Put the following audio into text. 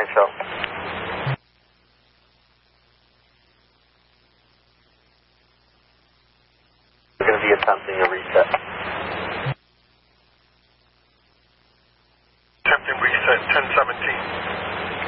think so. We're going to be attempting a reset. Attempting reset 10